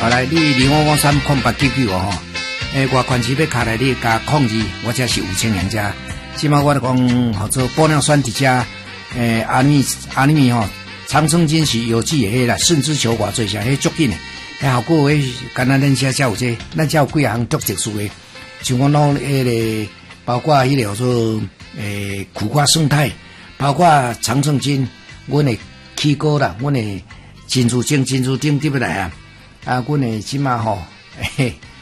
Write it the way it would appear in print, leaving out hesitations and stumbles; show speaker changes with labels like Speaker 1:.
Speaker 1: 后来你05530899吼，外观市要卡来你加02，我这是有情人家。即马我就讲，或者玻尿酸伫遮，阿尼吼，长生金是有机的啦，顺之球偌做下，迄足紧的，迄效果迄干咱恁才有这，咱才有几项足特殊的，像我弄迄个，包括迄个叫做苦瓜生态，包括长生金，阮的起膏啦，阮的珍珠丁入来啊，阮的即马吼，